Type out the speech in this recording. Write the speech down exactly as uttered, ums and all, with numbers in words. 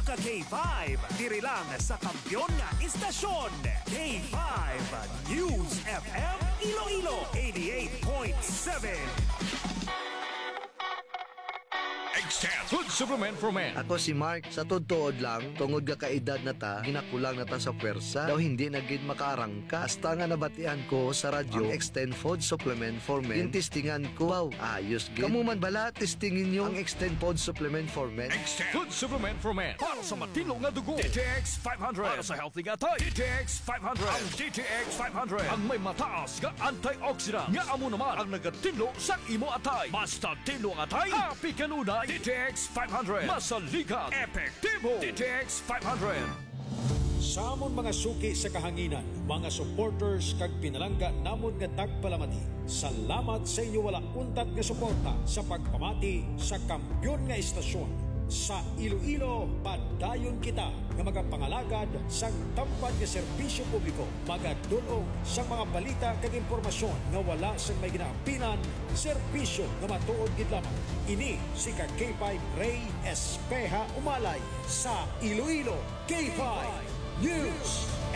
ka K five, diri lang sa kampiyon nga istasyon. K five News F M Iloilo eighty-eight point seven. Extend Food Supplement for Men. Ako si Mark, sa tutuod lang, tungod ga kaedad na ta, ginakulang na ta sa pwersa, daw hindi na gid makaarangka. Hasta nga nabatian ko sa radyo, ang Extend Food Supplement for Men. Tintistingan ko, wow, ayos gid. Kamu man bala, testingin nyo ang Extend Food Supplement for Men. Extend Food Supplement for Men. Para sa matino nga dugo. D T X five hundred. Para sa healthy nga tay. D T X five hundred. Ang D T X five hundred. Ang may mataas nga antioxidant. Nga amo naman ang nagatinlo sa imo atay. Basta tinlo ang atay, happy kanunay. D T X five hundred. Masaligan. Epektibo. D T X five hundred. Sa amon mga suki sa kahanginan, mga supporters kag pinalangga namon nga tagpalamati. Salamat sa inyo walang untat nga suporta sa pagpamati sa kampiyon nga istasyon. Sa Iloilo, padayon kita nga magapangalagad sa tampad nga serbisyo publiko. Magadulong sa mga balita kag impormasyon nga wala sa may ginaapinan, serbisyo nga matuod gid lamang. Ini si ka K five Ray Espeja Umalay sa Iloilo. K five News